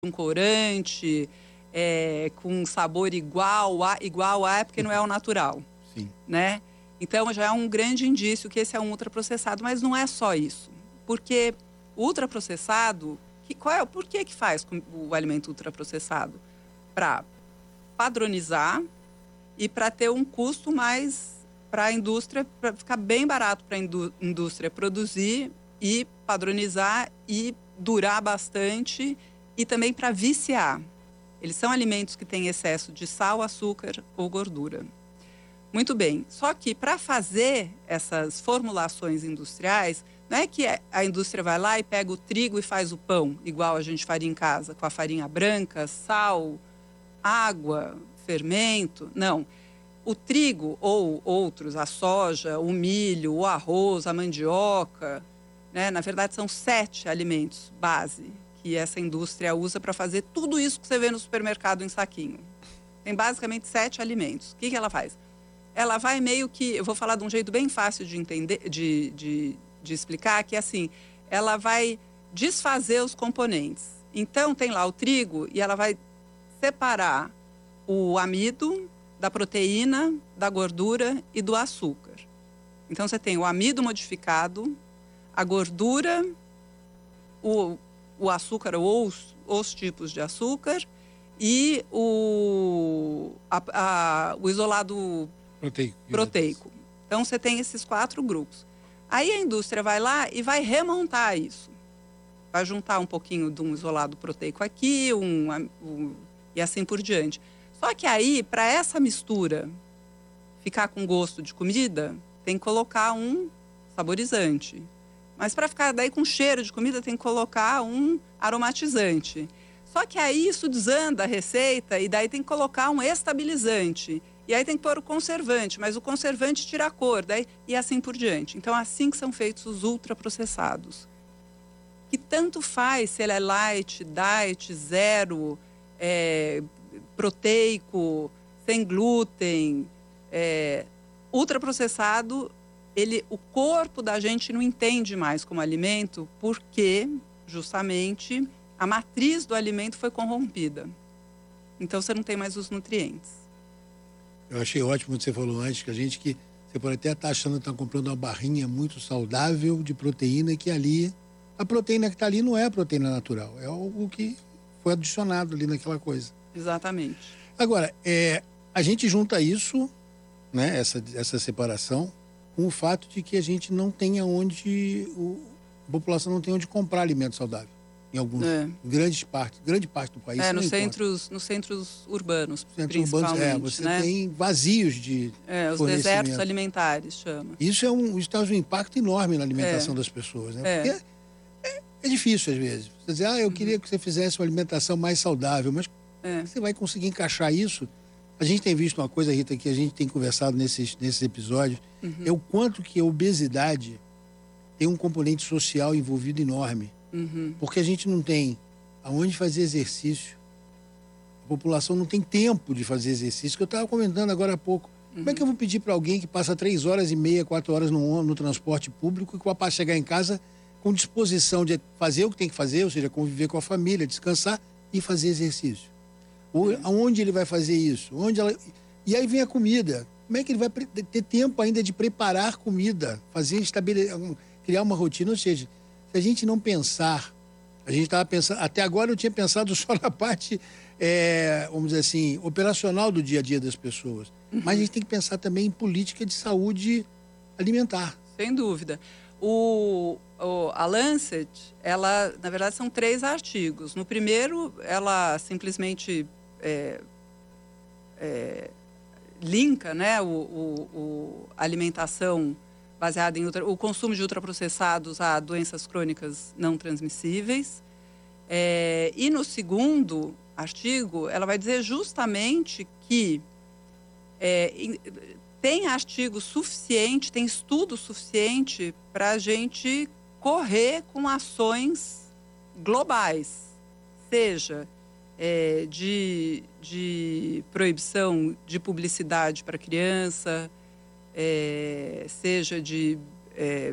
um corante, com sabor igual a é porque não é o natural. Sim. Né? Então, já é um grande indício que esse é um ultraprocessado. Mas não é só isso. Porque o ultraprocessado, por que faz o alimento ultraprocessado? Para padronizar e para ter um custo mais para a indústria, para ficar bem barato para a indústria produzir e padronizar e durar bastante, e também para viciar. Eles são alimentos que têm excesso de sal, açúcar ou gordura. Muito bem, só que para fazer essas formulações industriais, não é que a indústria vai lá e pega o trigo e faz o pão, igual a gente faria em casa, com a farinha branca, sal, água, fermento. Não. O trigo ou outros, a soja, o milho, o arroz, a mandioca, né? Na verdade, são 7 alimentos base que essa indústria usa para fazer tudo isso que você vê no supermercado em saquinho. Tem basicamente 7 alimentos. O que ela faz? Ela vai meio que, eu vou falar de um jeito bem fácil de entender, de explicar, que é assim, ela vai desfazer os componentes. Então, tem lá o trigo e ela vai separar o amido da proteína, da gordura e do açúcar. Então, você tem o amido modificado, a gordura, o açúcar ou os tipos de açúcar e o isolado proteico. Então, você tem esses 4 grupos. Aí a indústria vai lá e vai remontar isso. Vai juntar um pouquinho de um isolado proteico aqui, e assim por diante. Só que aí, para essa mistura ficar com gosto de comida, tem que colocar um saborizante. Mas para ficar daí com cheiro de comida, tem que colocar um aromatizante. Só que aí isso desanda a receita e daí tem que colocar um estabilizante. E aí tem que pôr o conservante, mas o conservante tira a cor, e assim por diante. Então, assim que são feitos os ultraprocessados. Que tanto faz se ele é light, diet, zero, proteico, sem glúten, ultraprocessado, o corpo da gente não entende mais como alimento porque, justamente, a matriz do alimento foi corrompida. Então, você não tem mais os nutrientes. Eu achei ótimo o que você falou antes, que você pode até estar achando que está comprando uma barrinha muito saudável de proteína, que ali, a proteína que está ali não é a proteína natural, é algo que foi adicionado ali naquela coisa. Exatamente. Agora, a gente junta isso, né, essa separação, com o fato de que a gente não tem a população não tem onde comprar alimento saudável. Em alguns, grande parte do país. Nos centros urbanos, principalmente. Você tem vazios de os desertos alimentares, chama. Isso traz um impacto enorme na alimentação das pessoas, né? Porque é difícil às vezes. Você diz, eu queria que você fizesse uma alimentação mais saudável, mas você vai conseguir encaixar isso? A gente tem visto uma coisa, Rita, que a gente tem conversado nesses episódios, é o quanto que a obesidade tem um componente social envolvido enorme. Porque a gente não tem aonde fazer exercício. A população não tem tempo de fazer exercício, que eu estava comentando agora há pouco. Como é que eu vou pedir para alguém que passa 3 horas e meia, 4 horas no transporte público, que vai chegar em casa com disposição de fazer o que tem que fazer, ou seja, conviver com a família, descansar e fazer exercício? Aonde ele vai fazer isso? E aí vem a comida. Como é que ele vai ter tempo ainda de preparar comida, criar uma rotina? Ou seja, se a gente não pensar, a gente estava pensando, até agora eu tinha pensado só na parte, vamos dizer assim, operacional do dia a dia das pessoas. Mas a gente tem que pensar também em política de saúde alimentar. Sem dúvida. A Lancet, ela, na verdade, são 3 artigos. No primeiro, ela simplesmente linka, né, a alimentação baseada em o consumo de ultraprocessados a doenças crônicas não transmissíveis. E no segundo artigo, ela vai dizer justamente que tem artigo suficiente, tem estudo suficiente para a gente correr com ações globais, seja de proibição de publicidade para criança, seja de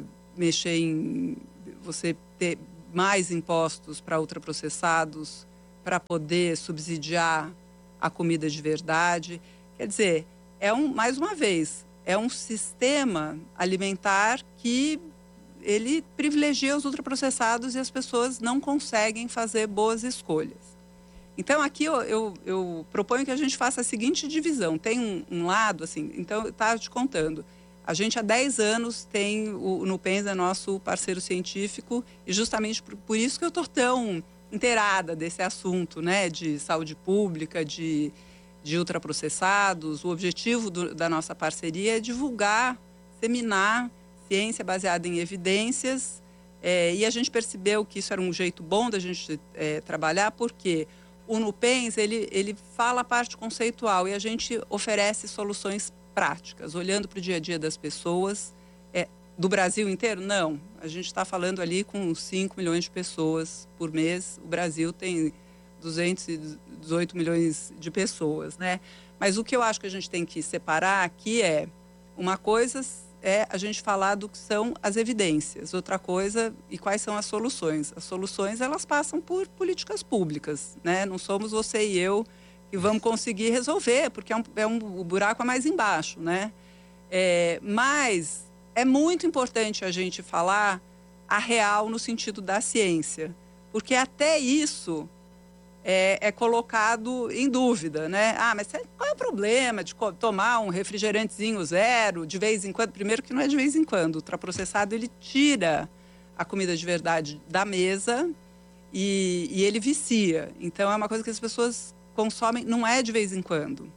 mexer em você ter mais impostos para ultraprocessados, para poder subsidiar a comida de verdade. Quer dizer, mais uma vez, é um sistema alimentar que ele privilegia os ultraprocessados e as pessoas não conseguem fazer boas escolhas. Então, aqui eu proponho que a gente faça a seguinte divisão. Tem um lado, assim, então, eu estava te contando. A gente, há 10 anos, tem o Nupens, é nosso parceiro científico, e justamente por isso que eu estou tão inteirada desse assunto, né, de saúde pública, de ultraprocessados. O objetivo da nossa parceria é divulgar, disseminar ciência baseada em evidências, e a gente percebeu que isso era um jeito bom da gente trabalhar, porque o Nupens, ele fala a parte conceitual e a gente oferece soluções práticas, olhando para o dia a dia das pessoas. Do Brasil inteiro? Não. A gente está falando ali com 5 milhões de pessoas por mês. O Brasil tem 218 milhões de pessoas, né? Mas o que eu acho que a gente tem que separar aqui uma coisa a gente falar do que são as evidências, outra coisa, e quais são as soluções. As soluções, elas passam por políticas públicas, né? Não somos você e eu que vamos conseguir resolver, porque o buraco é mais embaixo, né? Mas é muito importante a gente falar a real no sentido da ciência, porque até isso é colocado em dúvida, né? Mas qual é o problema de tomar um refrigerantezinho zero de vez em quando? Primeiro que não é de vez em quando. O ultraprocessado, ele tira a comida de verdade da mesa e ele vicia. Então, é uma coisa que as pessoas consomem, não é de vez em quando.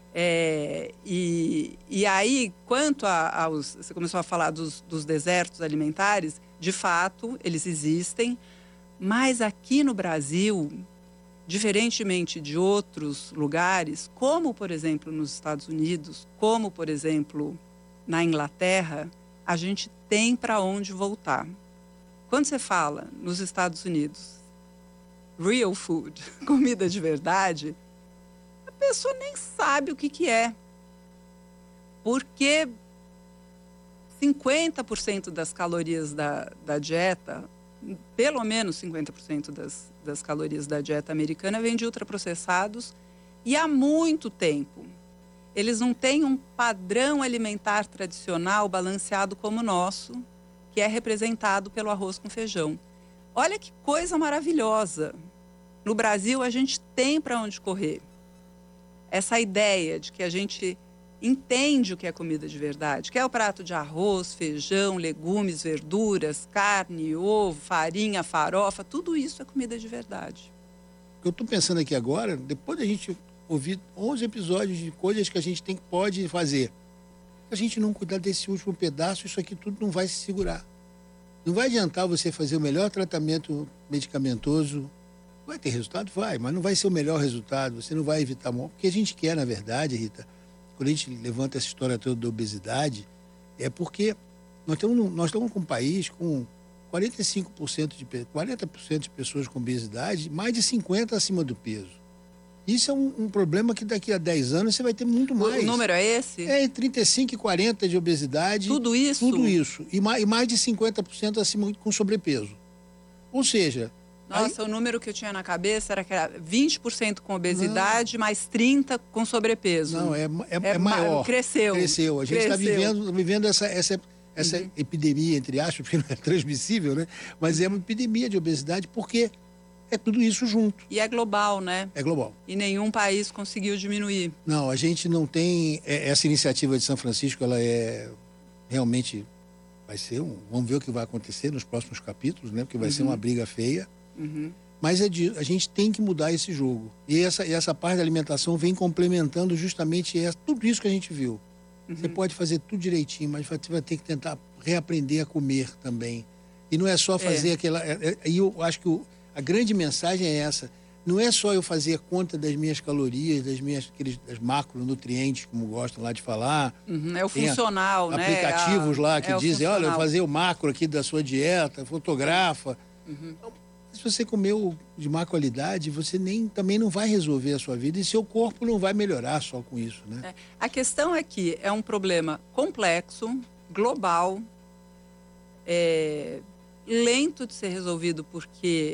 E aí, quanto aos... Você começou a falar dos desertos alimentares, de fato, eles existem, mas aqui no Brasil, diferentemente de outros lugares, como, por exemplo, nos Estados Unidos, como, por exemplo, na Inglaterra, a gente tem para onde voltar. Quando você fala nos Estados Unidos, real food, comida de verdade, a pessoa nem sabe o que é. Porque 50% das calorias da dieta, pelo menos 50% das calorias da dieta americana vem de ultraprocessados, e há muito tempo. Eles não têm um padrão alimentar tradicional balanceado como o nosso, que é representado pelo arroz com feijão. Olha que coisa maravilhosa. No Brasil, a gente tem para onde correr. Essa ideia de que a gente entende o que é comida de verdade, que é o prato de arroz, feijão, legumes, verduras, carne, ovo, farinha, farofa, tudo isso é comida de verdade. O que eu estou pensando aqui agora, depois da gente ouvir 11 episódios de coisas que a gente pode fazer, se a gente não cuidar desse último pedaço, isso aqui tudo não vai se segurar. Não vai adiantar você fazer o melhor tratamento medicamentoso. Vai ter resultado? Vai, mas não vai ser o melhor resultado. Você não vai evitar morte. O que a gente quer, na verdade, Rita, quando a gente levanta essa história toda da obesidade, é porque nós estamos com um país com 40% de pessoas com obesidade, mais de 50% acima do peso. Isso é um problema que daqui a 10 anos você vai ter muito mais. O número é esse? É entre 35% e 40% de obesidade. Tudo isso? Tudo isso. E mais de 50% acima com sobrepeso. Ou seja... Nossa, o número que eu tinha na cabeça era que era 20% com obesidade, mais 30% com sobrepeso. Não, é maior. Cresceu. A gente está vivendo essa epidemia, entre aspas, porque não é transmissível, né? Mas é uma epidemia de obesidade porque é tudo isso junto. E é global, né? É global. E nenhum país conseguiu diminuir. Não, a gente não tem... Essa iniciativa de São Francisco, ela realmente vai ser vamos ver o que vai acontecer nos próximos capítulos, né? Porque vai ser uma briga feia. Uhum. Mas a gente tem que mudar esse jogo. E essa parte da alimentação vem complementando justamente tudo isso que a gente viu. Uhum. Você pode fazer tudo direitinho, mas você vai ter que tentar reaprender a comer também. E não é só fazer aquela... E eu acho que a grande mensagem é essa. Não é só eu fazer conta das minhas calorias, das macronutrientes, como gostam lá de falar. Uhum, é o funcional, né? Aplicativos lá que dizem, funcional. olha, eu fazer o macro aqui da sua dieta, fotografa. Uhum. Então, se você comeu de má qualidade, você também não vai resolver a sua vida e seu corpo não vai melhorar só com isso, né? A questão é que é um problema complexo, global, lento de ser resolvido porque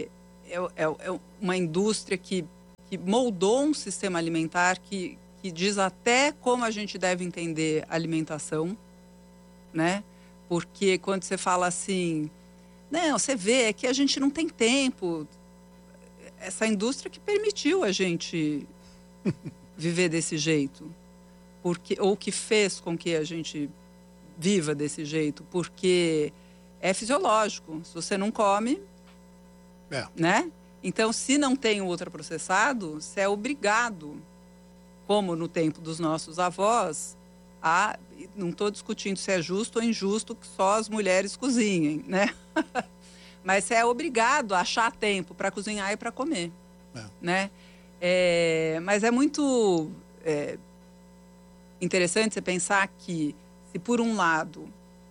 é uma indústria que moldou um sistema alimentar que diz até como a gente deve entender a alimentação, né? Porque quando você fala assim, não, você vê que a gente não tem tempo. Essa indústria que permitiu a gente viver desse jeito, ou que fez com que a gente viva desse jeito, porque é fisiológico. Se você não come, né? Então, se não tem o ultraprocessado, você é obrigado, como no tempo dos nossos avós, não estou discutindo se é justo ou injusto que só as mulheres cozinhem, né? Mas você é obrigado a achar tempo para cozinhar e para comer, né? Mas é muito interessante você pensar que, se por um lado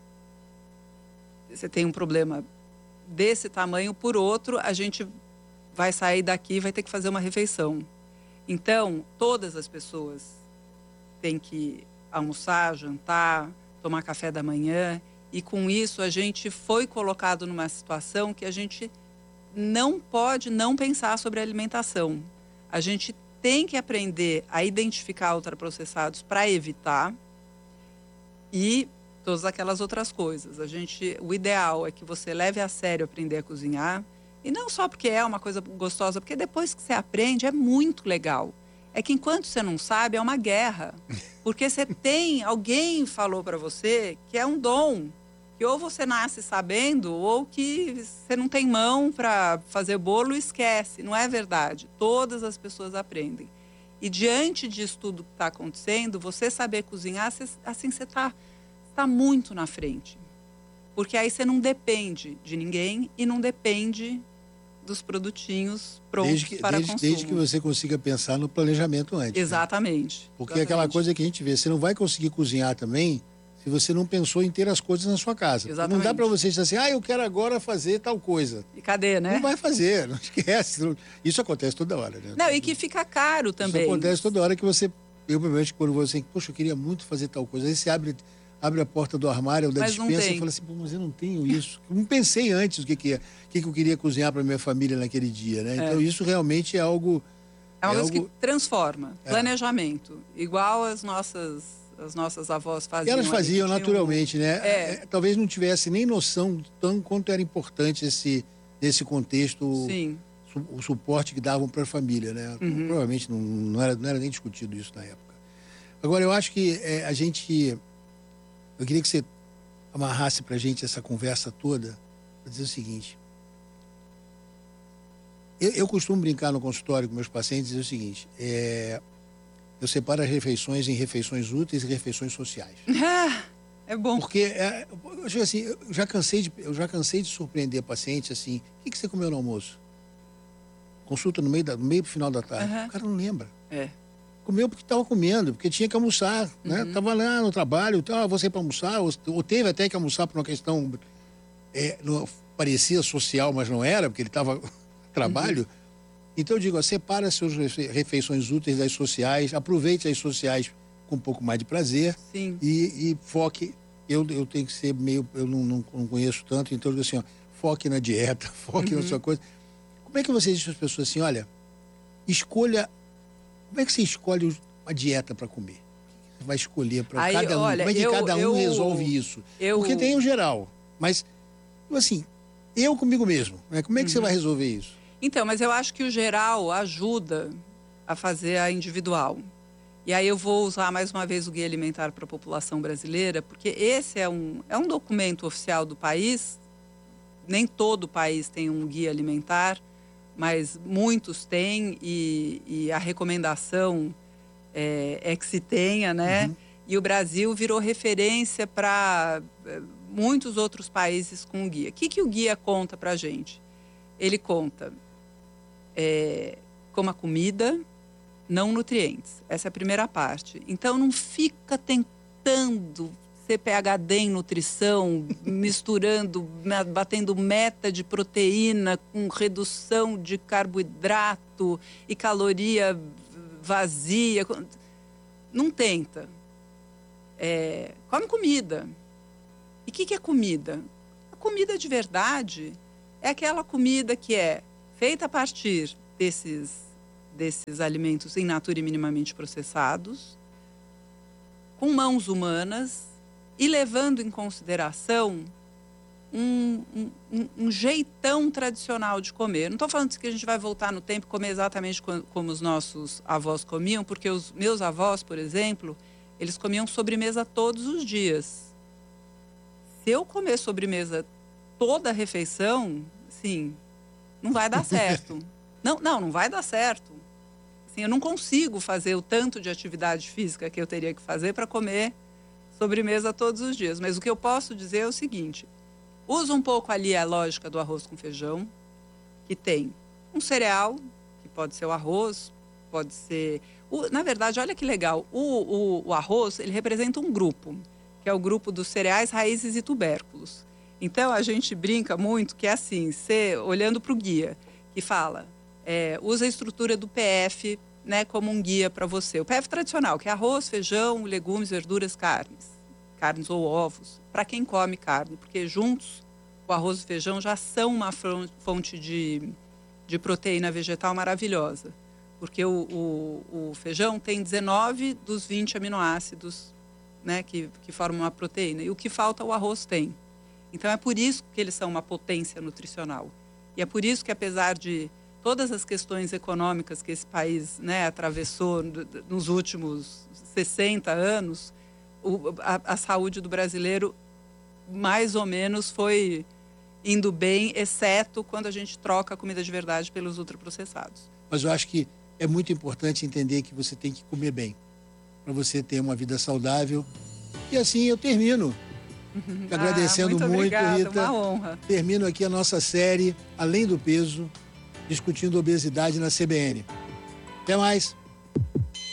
você tem um problema desse tamanho, por outro, a gente vai sair daqui e vai ter que fazer uma refeição. Então, todas as pessoas têm que almoçar, jantar, tomar café da manhã. E com isso a gente foi colocado numa situação que a gente não pode não pensar sobre a alimentação. A gente tem que aprender a identificar ultraprocessados para evitar e todas aquelas outras coisas. O ideal é que você leve a sério aprender a cozinhar, e não só porque é uma coisa gostosa, porque depois que você aprende é muito legal. É que enquanto você não sabe, é uma guerra. Porque alguém falou para você que é um dom, que ou você nasce sabendo, ou que você não tem mão para fazer bolo e esquece. Não é verdade. Todas as pessoas aprendem. E diante disso tudo que está acontecendo, você saber cozinhar, assim, você está muito na frente. Porque aí você não depende de ninguém e não depende dos produtinhos prontos para consumo. Desde que você consiga pensar no planejamento antes. Exatamente. Né? Porque é aquela coisa que a gente vê, você não vai conseguir cozinhar também se você não pensou em ter as coisas na sua casa. Exatamente. Não dá para você dizer assim, eu quero agora fazer tal coisa. E cadê, né? Não vai fazer, não esquece. Isso acontece toda hora, né? Não, e que fica caro também. Isso acontece toda hora que você... Eu, provavelmente, quando você... Poxa, eu queria muito fazer tal coisa. Aí você abre a porta do armário ou da despensa e fala assim, mas eu não tenho isso. Eu não pensei antes o que eu queria cozinhar para minha família naquele dia, né? Então, isso realmente é algo... É uma coisa que transforma. Planejamento. Igual as nossas avós faziam. Elas faziam naturalmente, né? Talvez não tivesse nem noção de quanto era importante esse contexto, sim, o suporte que davam para a família, né? Uhum. Provavelmente não era nem discutido isso na época. Agora, eu acho que eu queria que você amarrasse para a gente essa conversa toda, para dizer o seguinte. Eu costumo brincar no consultório com meus pacientes e dizer o seguinte, eu separo as refeições em refeições úteis e refeições sociais. É bom. Porque, assim, eu já cansei de surpreender paciente assim, o que você comeu no almoço? Consulta no meio pro final da tarde. O cara não lembra. Comeu porque estava comendo, porque tinha que almoçar, né? Estava lá no trabalho, você para almoçar, ou teve até que almoçar por uma questão, não parecia social, mas não era, porque ele estava trabalho. Então eu digo, separa as suas refeições úteis das sociais, aproveite as sociais com um pouco mais de prazer. Sim. E foque, eu tenho que ser meio, eu não conheço tanto, então eu digo assim, foque na dieta, foque na sua coisa. Como é que você diz para as pessoas assim, olha, como é que você escolhe uma dieta para comer? Você vai escolher para cada um, como é que cada um resolve isso? Porque tem o geral, mas, assim, eu comigo mesmo, né? Como é que você vai resolver isso? Então, mas eu acho que o geral ajuda a fazer a individual. E aí eu vou usar mais uma vez o Guia Alimentar para a População Brasileira, porque esse é um documento oficial do país. Nem todo o país tem um guia alimentar, mas muitos têm e a recomendação é que se tenha, né? E o Brasil virou referência para muitos outros países com o guia. O que o guia conta para a gente? Ele conta como a comida, não nutrientes. Essa é a primeira parte. Então, não fica tentando ser PhD em nutrição, misturando, batendo meta de proteína com redução de carboidrato e caloria vazia. Não tenta. Come comida. E o que é comida? A comida de verdade é aquela comida que é feita a partir desses alimentos in natura e minimamente processados, com mãos humanas e levando em consideração um jeitão tradicional de comer. Não estou falando que a gente vai voltar no tempo e comer exatamente como os nossos avós comiam, porque os meus avós, por exemplo, eles comiam sobremesa todos os dias. Se eu comer sobremesa toda a refeição, sim, não vai dar certo. Não vai dar certo. Assim, eu não consigo fazer o tanto de atividade física que eu teria que fazer para comer sobremesa todos os dias. Mas o que eu posso dizer é o seguinte: usa um pouco ali a lógica do arroz com feijão, que tem um cereal, que pode ser o arroz, pode ser... na verdade, olha que legal, o arroz, ele representa um grupo, que é o grupo dos cereais, raízes e tubérculos. Então, a gente brinca muito que é assim, olhando para o guia, que fala, usa a estrutura do PF, né, como um guia para você. O PF tradicional, que é arroz, feijão, legumes, verduras, carnes ou ovos, para quem come carne, porque juntos o arroz e o feijão já são uma fonte de proteína vegetal maravilhosa, porque o feijão tem 19 dos 20 aminoácidos, né, que formam uma proteína, e o que falta o arroz tem. Então é por isso que eles são uma potência nutricional. E é por isso que, apesar de todas as questões econômicas que esse país, né, atravessou nos últimos 60 anos, a saúde do brasileiro mais ou menos foi indo bem, exceto quando a gente troca a comida de verdade pelos ultraprocessados. Mas eu acho que é muito importante entender que você tem que comer bem, para você ter uma vida saudável. E assim eu termino. Agradecendo muito, obrigada, Rita. Uma honra. Termino aqui a nossa série Além do Peso, discutindo obesidade na CBN. Até mais.